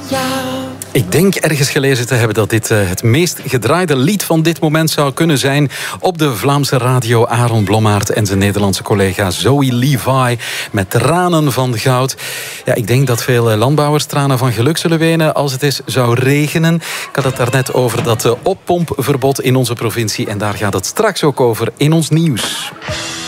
Ik denk ergens gelezen te hebben dat dit het meest gedraaide lied van dit moment zou kunnen zijn op de Vlaamse radio. Aaron Blommaert en zijn Nederlandse collega Zoe Levi met Tranen van Goud. Ja, ik denk dat veel landbouwers tranen van geluk zullen wenen als het eens zou regenen. Ik had het daarnet over dat oppompverbod in onze provincie en daar gaat het straks ook over in ons nieuws.